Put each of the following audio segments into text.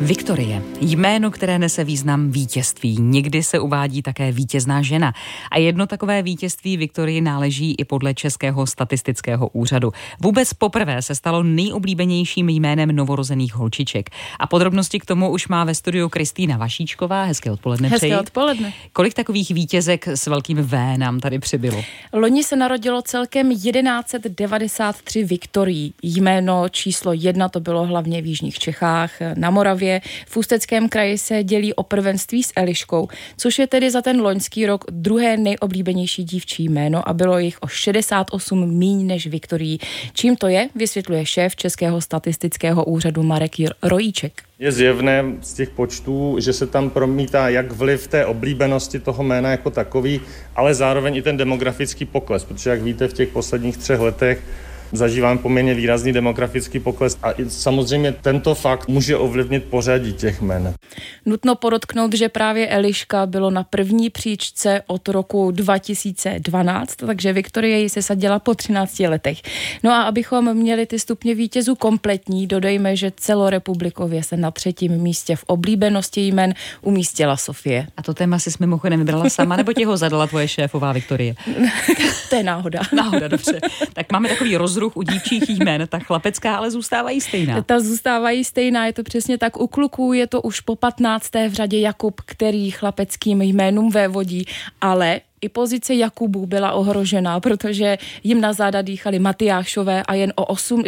Viktorie. Jméno, které nese význam vítězství. Někdy se uvádí také vítězná žena. A jedno takové vítězství Viktorii náleží i podle Českého statistického úřadu. Vůbec poprvé se stalo nejoblíbenějším jménem novorozených holčiček. A podrobnosti k tomu už má ve studiu Kristýna Vašíčková. Hezké odpoledne přeji. Hezké odpoledne. Kolik takových vítězek s velkým V nám tady přibylo? Loni se narodilo celkem 1193 Viktorií. Jméno číslo 1 to bylo hlavně v jižních Čechách, na Moravě. V Ústeckém kraji se dělí o prvenství s Eliškou, což je tedy za ten loňský rok druhé nejoblíbenější dívčí jméno a bylo jich o 68 míň než Viktorií. Čím to je, vysvětluje šéf Českého statistického úřadu Marek Rojíček. Je zjevné z těch počtů, že se tam promítá jak vliv té oblíbenosti toho jména jako takový, ale zároveň i ten demografický pokles, protože jak víte, v těch posledních 3 letech zažívám poměrně výrazný demografický pokles a samozřejmě tento fakt může ovlivnit pořadí těch jmen. Nutno podotknout, že právě Eliška bylo na první příčce od roku 2012, takže Viktorie ji sesadila po 13 letech. No a abychom měli ty stupně vítězů kompletní, dodejme, že celorepublikově se na 3. místě v oblíbenosti jmen umístila Sofie. A to téma si mimochodem vybrala sama, nebo ti ho zadala tvoje šéfová Viktorie? To je náhoda. Náhoda, dobře. Tak máme takový rozruch u dívčích jmen, ta chlapecká ale zůstávají stejná. Ta zůstávají stejná, je to přesně tak. U kluků je to už po 15. v řadě Jakub, který chlapeckým jménům vévodí, ale i pozice Jakubů byla ohrožená, protože jim na záda dýchali Matyášové a jen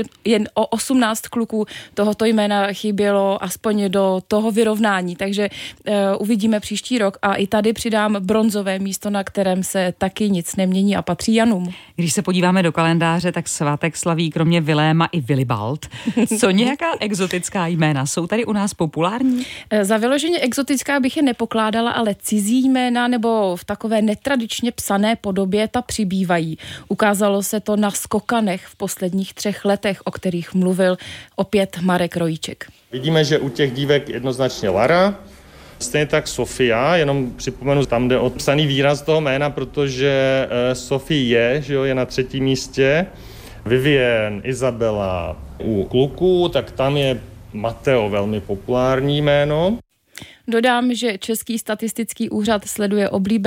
o 18 kluků tohoto jména chybělo aspoň do toho vyrovnání, takže uvidíme příští rok a i tady přidám bronzové místo, na kterém se taky nic nemění a patří Janům. Když se podíváme do kalendáře, tak svátek slaví kromě Viléma i Vilibald. Co nějaká exotická jména? Jsou tady u nás populární? Za vyloženě exotická bych je nepokládala, ale cizí jména nebo v takové netradičně psané podobě ta přibývají. Ukázalo se to na skokanech v posledních 3 letech, o kterých mluvil opět Marek Rojíček. Vidíme, že u těch dívek jednoznačně Lara, stejně tak Sofia, jenom připomenu, tam jde o psaný výraz toho jména, protože Sofie je na 3. místě, Vivien, Izabela u kluků, tak tam je Mateo velmi populární jméno. Dodám, že Český statistický úřad sleduje oblíbenost